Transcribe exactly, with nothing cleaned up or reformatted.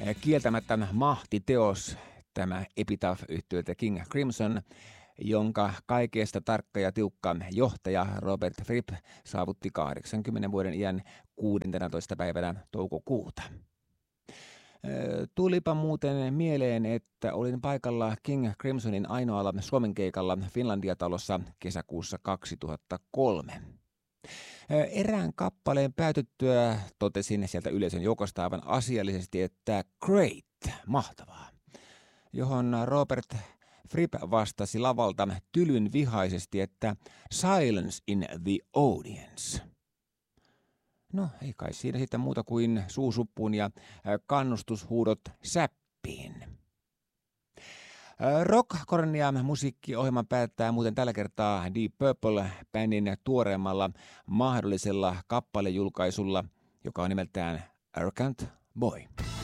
Kieltämättä mahtiteos tämä Epitaph-yhtyöltä King Crimson, jonka kaikesta tarkka ja tiukka johtaja Robert Fripp saavutti kahdeksankymmenen vuoden iän kuudenteentoista päivänä toukokuuta. Tulipa muuten mieleen, että olin paikalla King Crimsonin ainoalla Suomen keikalla Finlandia-talossa kesäkuussa kaksituhattakolme. Erään kappaleen päätyttyä totesin sieltä yleisön joukosta aivan asiallisesti, että great, mahtavaa, johon Robert Fripp vastasi lavalta tylyn vihaisesti, että silence in the audience. No, ei kai siinä sitten muuta kuin suusuppuun ja kannustushuudot säppiin. Rock-kornia musiikkiohjelman päättää muuten tällä kertaa Deep Purple-bändin tuoreemmalla mahdollisella kappalejulkaisulla, joka on nimeltään Arrogant Boy.